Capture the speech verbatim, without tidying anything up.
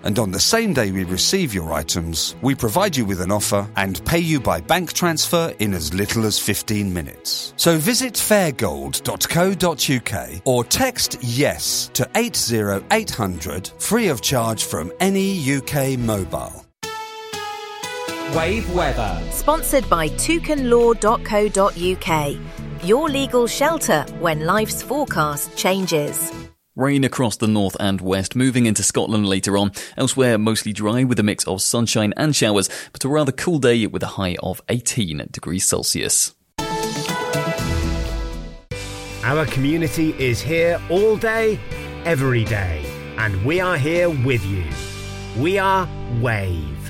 And on the same day we receive your items, we provide you with an offer and pay you by bank transfer in as little as fifteen minutes. So visit fairgold dot co dot uk or text YES to eight zero eight hundred free of charge from any U K mobile. Wave weather. Sponsored by toucan law dot co dot uk. Your legal shelter when life's forecast changes. Rain across the north and west, moving into Scotland later on. Elsewhere, mostly dry with a mix of sunshine and showers, but a rather cool day with a high of eighteen degrees Celsius. Our community is here all day, every day, and we are here with you. We are Wave.